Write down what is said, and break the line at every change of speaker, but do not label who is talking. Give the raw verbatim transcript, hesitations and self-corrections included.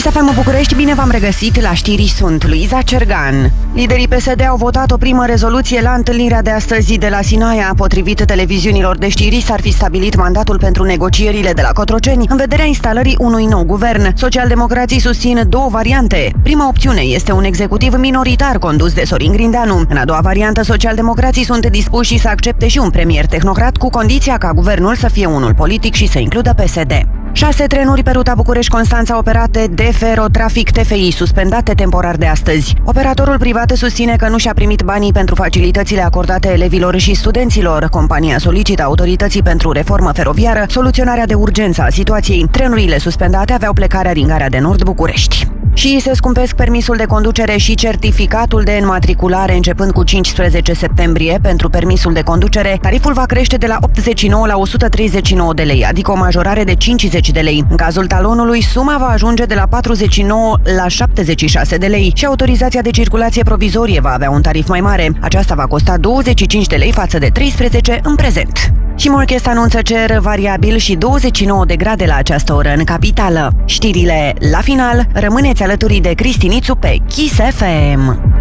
F M București, bine v-am regăsit la știri, sunt Luiza Cergan. Liderii P S D au votat o primă rezoluție la întâlnirea de astăzi de la Sinaia. Potrivit televiziunilor de știri, s-ar fi stabilit mandatul pentru negocierile de la Cotroceni în vederea instalării unui nou guvern. Socialdemocrații susțin două variante. Prima opțiune este un executiv minoritar condus de Sorin Grindeanu. În a doua variantă, socialdemocrații sunt dispuși să accepte și un premier tehnocrat, cu condiția ca guvernul să fie unul politic și să includă P S D. Șase trenuri pe ruta București-Constanța operate de Ferotrafic T F I, suspendate temporar de astăzi. Operatorul privat susține că nu și-a primit banii pentru facilitățile acordate elevilor și studenților. Compania solicită autorității pentru reformă feroviară soluționarea de urgență a situației. Trenurile suspendate aveau plecarea din Garea de Nord București. Și se scumpesc permisul de conducere și certificatul de înmatriculare începând cu cincisprezece septembrie. Pentru permisul de conducere, tariful va crește de la optzeci și nouă la o sută treizeci și nouă de lei, adică o majorare de cincizeci de lei. În cazul talonului, suma va ajunge de la patruzeci și nouă la șaptezeci și șase de lei și autorizația de circulație provizorie va avea un tarif mai mare. Aceasta va costa douăzeci și cinci de lei față de treisprezece în prezent. Și Morchest anunță cer variabil și douăzeci și nouă de grade la această oră în capitală. Știrile la final, rămâneți alături de Cristinițu pe Kiss F M.